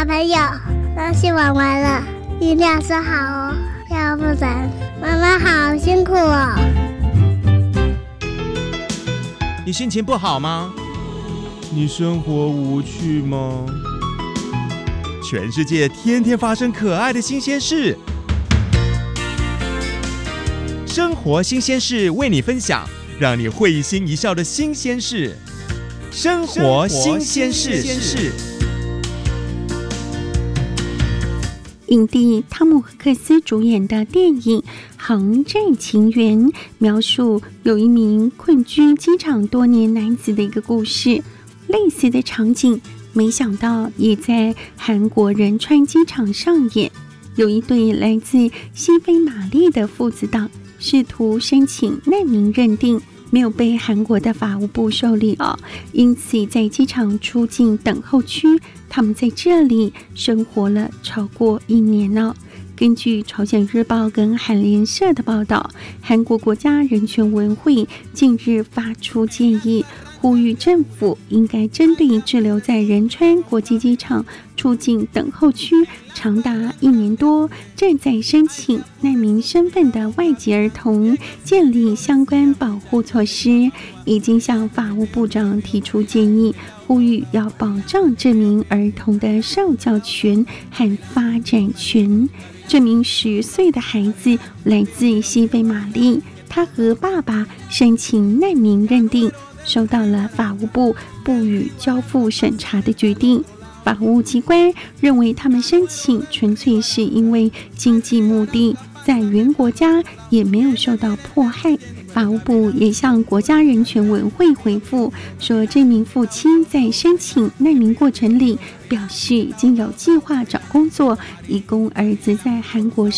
朋友，东西玩完了，音量说好哦，要不然妈妈好辛苦哦。 你心情不好吗？你生活无趣吗？全世界天天发生可爱的新鲜事，生活新鲜事为你分享，让你会心一笑的新鲜事。生活新鲜事。 影帝汤姆·克斯主演的电影《航站情缘》描述有一名困居机场多年男子的一个故事。类似的场景没想到也在韩国仁川机场上演。有一对来自西非马利的父子档试图申请难民认定，没有被韩国的法务部受理因此在机场出境等候区，他们在这里生活了超过1年了。根据朝鲜日报跟韩联社的报道，韩国国家人权委员会近日发出建议，呼吁政府应该针对滞留在仁川国际机场出境等候区长达1年多正在申请难民身份的外籍儿童建立相关保护措施，已经向法务部长提出建议，呼吁要保障这名儿童的受教权和发展权。这名10岁的孩子来自西非马利，他和爸爸申请难民认定，收到了法务部不予交付审查的决定。法务机关认为他们申请纯粹是因为经济目的，在原国家也没有受到迫害。法务部也向国家人权委员会回复说，这名父亲在申请难民过程里表示已经有计划找工作，以供儿子在韩国